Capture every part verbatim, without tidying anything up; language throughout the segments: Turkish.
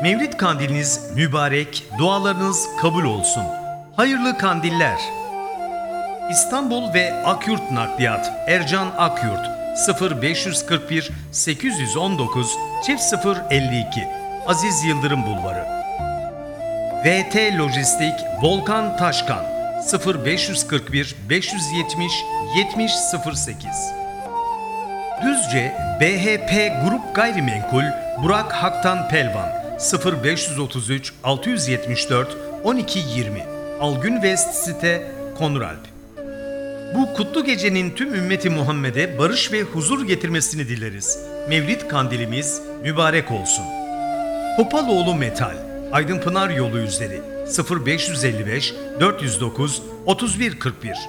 Mevlid kandiliniz mübarek, dualarınız kabul olsun. Hayırlı kandiller. İstanbul ve Akyurt Nakliyat Ercan Akyurt sıfır beş kırk bir sekiz yüz on dokuz sıfır elli iki Aziz Yıldırım Bulvarı. V T Lojistik Volkan Taşkan sıfır beş kırk bir beş yüz yetmiş yetmiş sıfır sekiz. Düzce B H P Grup Gayrimenkul Burak Haktan Pelvan sıfır beş otuz üç altı yüz yetmiş dört on iki yirmi Algün West Site Konuralp. Bu kutlu gecenin tüm ümmeti Muhammed'e barış ve huzur getirmesini dileriz. Mevlid kandilimiz mübarek olsun. Topaloğlu Metal Aydınpınar Yolu üzeri sıfır beş elli beş dört yüz dokuz otuz bir kırk bir.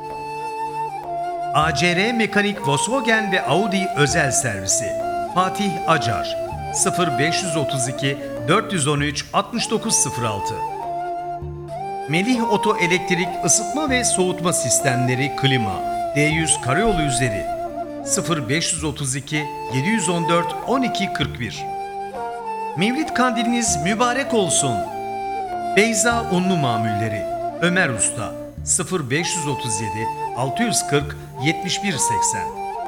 A C R Mekanik Volkswagen ve Audi Özel Servisi Fatih Acar sıfır beş otuz iki dört yüz on üç altmış dokuz sıfır altı. Melih Oto Elektrik Isıtma ve Soğutma Sistemleri Klima D yüz Karayolu üzeri sıfır beş otuz iki yedi yüz on dört on iki kırk bir. Mevlid kandiliniz mübarek olsun. Beyza Unlu Mamulleri Ömer Usta sıfır beş otuz yedi altı yüz kırk yetmiş bir seksen.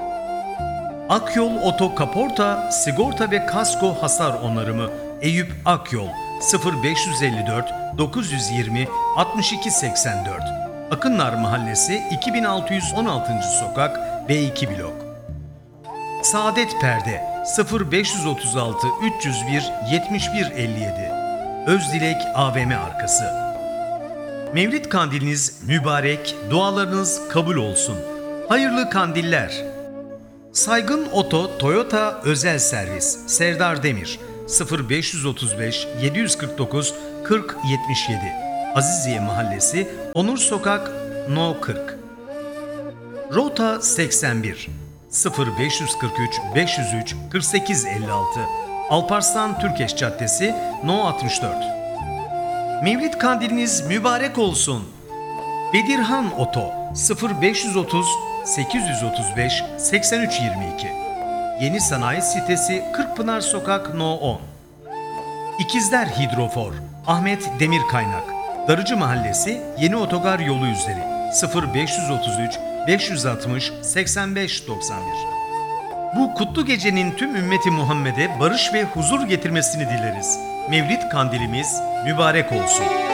Akyol Oto Kaporta Sigorta ve Kasko Hasar Onarımı Eyüp Akyol sıfır beş elli dört dokuz yüz yirmi altmış iki seksen dört. Akınlar Mahallesi iki bin altı yüz on altıncı Sokak B iki Blok. Saadet Perde sıfır beş otuz altı üç yüz bir yetmiş bir elli yedi. Özdilek A V M arkası. Mevlid kandiliniz mübarek, dualarınız kabul olsun. Hayırlı kandiller. Saygın Oto Toyota Özel Servis Serdar Demir sıfır beş otuz beş yedi yüz kırk dokuz kırk yetmiş yedi Aziziye Mahallesi Onur Sokak No kırk. Rota seksen bir sıfır beş kırk üç beş yüz üç kırk sekiz elli altı Alparslan Türkeş Caddesi No altmış dört. Mevlid kandiliniz mübarek olsun. Bedirhan Oto sıfır beş otuz sekiz yüz otuz beş seksen üç yirmi iki. Yeni Sanayi Sitesi Kırkpınar Sokak No on. İkizler Hidrofor Ahmet Demir Kaynak Darıcı Mahallesi Yeni Otogar Yolu üzeri sıfır beş otuz üç beş yüz altmış seksen beş doksan bir. Bu kutlu gecenin tüm ümmeti Muhammed'e barış ve huzur getirmesini dileriz. Mevlid kandilimiz mübarek olsun.